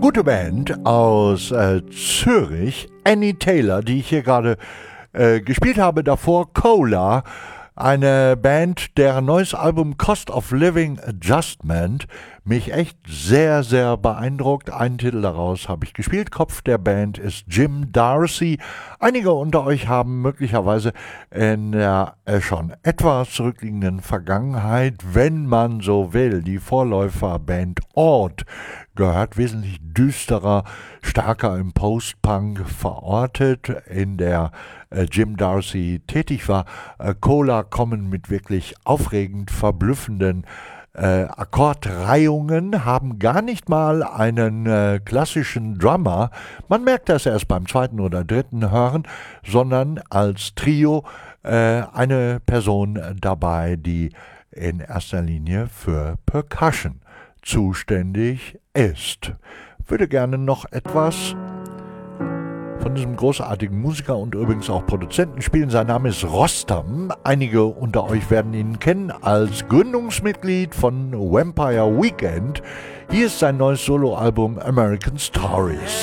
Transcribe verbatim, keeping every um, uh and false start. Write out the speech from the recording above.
gute Band aus äh, Zürich, Annie Taylor, die ich hier gerade äh, gespielt habe, davor Cola, eine Band, deren neues Album Cost of Living Adjustment mich echt sehr, sehr beeindruckt. Einen Titel daraus habe ich gespielt. Kopf der Band ist Jim Darcy. Einige unter euch haben möglicherweise in der äh, schon etwas zurückliegenden Vergangenheit, wenn man so will, die Vorläuferband Odd gehört, wesentlich düsterer, stärker im Post-Punk verortet, in der äh, Jim Darcy tätig war. Äh, Cola kommen mit wirklich aufregend verblüffenden äh, Akkordreihungen, haben gar nicht mal einen äh, klassischen Drummer. Man merkt das erst beim zweiten oder dritten Hören, sondern als Trio äh, eine Person dabei, die in erster Linie für Percussion zuständig ist. Würde gerne noch etwas von diesem großartigen Musiker und übrigens auch Produzenten spielen. Sein Name ist Rostam. Einige unter euch werden ihn kennen als Gründungsmitglied von Vampire Weekend. Hier ist sein neues Soloalbum American Stories.